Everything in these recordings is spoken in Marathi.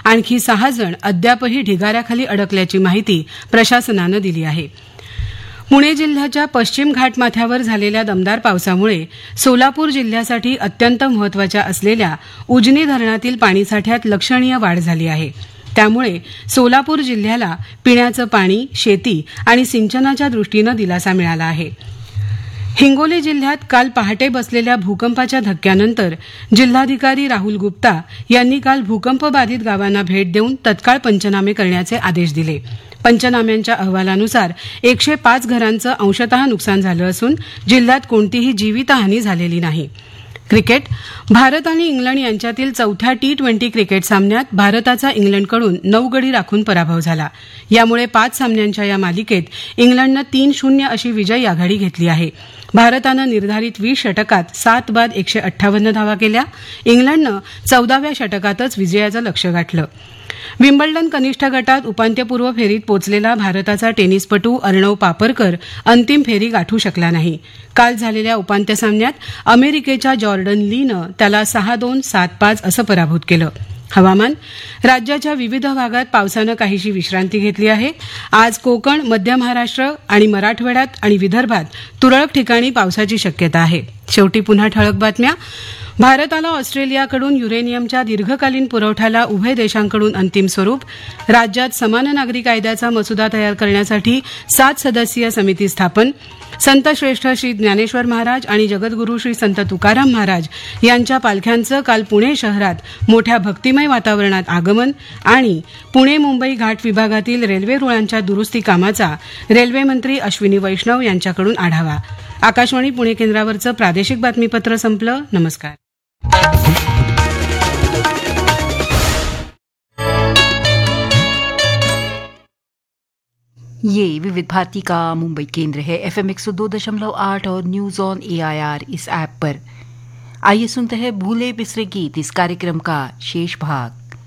आणखी 6 जण अद्यापही ढिगाऱ्याखाली अडकल्याची माहिती प्रशासनानं दिली आहे. पुणे जिल्ह्याच्या पश्चिम घाटमाथ्यावर झालेल्या दमदार पावसामुळे सोलापूर जिल्ह्यासाठी अत्यंत महत्त्वाच्या असलेल्या उजनी धरणातील पाणीसाठ्यात लक्षणीय वाढ झाली आहे. त्यामुळे सोलापूर जिल्ह्याला पिण्याचं पाणी, शेती आणि सिंचनाच्या दृष्टीनं दिलासा मिळाला आहे. हिंगोली जिल्ह्यात काल पहाटे बसलेल्या भूकंपाच्या धक्क्यानंतर जिल्हाधिकारी राहुल गुप्ता यांनी काल भूकंपबाधित गावांना भेट देऊन तत्काळ पंचनामे करण्याचे आदेश दिले. पंचनाम्यांच्या अहवालानुसार 105 घरांचं अंशतः नुकसान झालं असून जिल्ह्यात कोणतीही जीवितहानी झालेली नाही. क्रिकेट. भारत आणि इंग्लंड यांच्यातील चौथ्या T20 क्रिकेट सामन्यात भारताचा इंग्लंडकडून 9 गडी राखून पराभव झाला. यामुळे 5 सामन्यांच्या या मालिकेत इंग्लंडनं 3-0 अशी विजयी आघाडी घेतली आहे. भारतानं निर्धारित 20 षटकात 7 बाद 158 धावा केल्या. इंग्लंडनं 14व्या षटकातच विजयाचं लक्ष्य गाठलं. विम्बल्डन कनिष्ठ गटात उपांत्यपूर्व फेरीत पोचलेला भारताचा टेनिसपटू अर्णव पापरकर अंतिम फेरी गाठू शकला नाही. काल झालेल्या उपांत्य सामन्यात अमेरिकेच्या जॉर्डन लीनं त्याला 6-2, 7-5 असं पराभूत केलं. हवामान. राज्याच्या विविध भागात पावसानं काहीशी विश्रांती घेतली आहे. आज कोकण, मध्य महाराष्ट्र आणि मराठवाड्यात आणि विदर्भात तुरळक ठिकाणी पावसाची शक्यता आहे. शेवटी पुन्हा ठळक बातम्या. भारताला ऑस्ट्रेलियाकडून युरेनियमच्या दीर्घकालीन पुरवठ्याला उभय देशांकडून अंतिम स्वरूप. राज्यात समान नागरी कायद्याचा मसुदा तयार करण्यासाठी 7 सदस्यीय समिती स्थापन. संत श्रेष्ठ श्री ज्ञानेश्वर महाराज आणि जगद्गुरू श्री संत तुकाराम महाराज यांच्या पालख्यांचं काल पुणे शहरात मोठ्या भक्तिमय वातावरणात आगमन. आणि पुणे मुंबई घाट विभागातील रेल्वे रुळांच्या दुरुस्ती कामाचा रेल्वेमंत्री अश्विनी वैष्णव यांच्याकडून आढावा. आकाशवाणी पुणे केंद्रावरचं प्रादेशिक बातमीपत्र संपलं. नमस्कार. ये विविध भारती का मुंबई केंद्र है. FM 102.8 और news on AIR is app पर. आइए सुनते हैं भूले बिसरे गीत, इस कार्यक्रम का शेष भाग.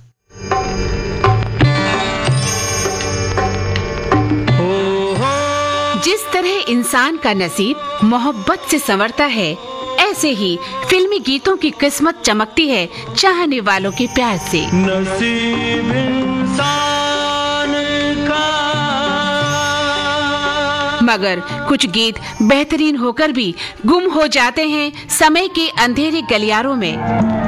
जिस तरह इंसान का नसीब मोहब्बत से संवरता है, ऐसे ही फिल्मी गीतों की किस्मत चमकती है चाहने वालों के प्यार से. नसीब इंसान का, मगर कुछ गीत बेहतरीन होकर भी गुम हो जाते हैं समय के अंधेरे गलियारों में.